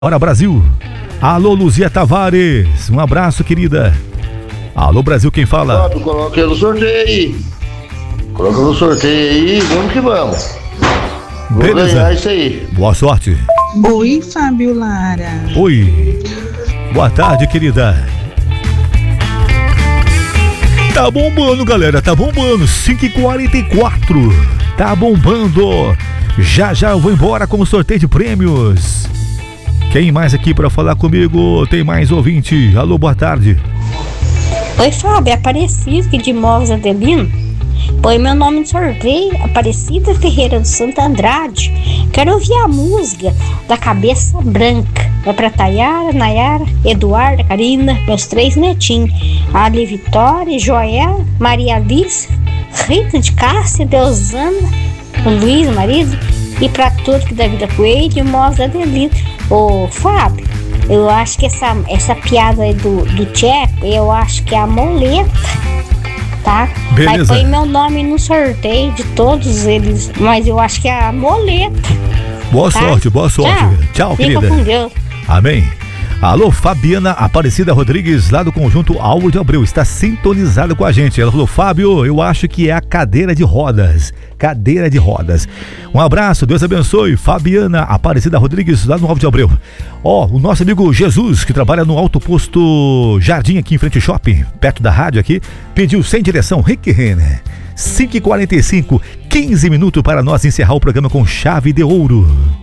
Bora Brasil. Alô Luzia Tavares, um abraço, querida. Alô Brasil, quem fala? Coloca no sorteio aí. Coloca no sorteio aí, vamos que vamos. Vou ganhar isso aí. Boa sorte. Oi, Fábio Lara. Oi. Boa tarde, querida. Tá bombando, galera, tá bombando. 5h44. Tá bombando. Já eu vou embora com o sorteio de prêmios. Quem mais aqui pra falar comigo? Tem mais ouvinte. Alô, boa tarde. Oi, Fábio, Aparecida de Móveis Adelino. Põe meu nome no sorteio, Aparecida Ferreira do Santo Andrade. Quero ouvir a música da Cabeça Branca. Vai pra Tayara, Nayara, Eduarda, Karina, meus 3 netinhos. Ali Vitória, Joel, Maria Alice, Rita de Cássia, Deusana, Luiz, marido. E pra tudo que dá vida com ele, e Móveis Adelino. Ô, Fábio, eu acho que essa piada aí do Tcheco, eu acho que é a moleta, tá? Beleza. Aí põe meu nome no sorteio de todos eles, mas eu acho que é a moleta. Boa tá? sorte, boa sorte. Tchau, Fica querida. com Deus. Amém. Alô, Fabiana Aparecida Rodrigues, lá do Conjunto Álvaro de Abreu, está sintonizada com a gente. Ela falou: Fábio, eu acho que é a cadeira de rodas. Cadeira de rodas. Um abraço, Deus abençoe. Fabiana Aparecida Rodrigues, lá no Álvaro de Abreu. O nosso amigo Jesus, que trabalha no Alto Posto Jardim, aqui em frente ao shopping, perto da rádio aqui, pediu sem direção, Rick Renner. 5h45, 15 minutos para nós encerrar o programa com chave de ouro.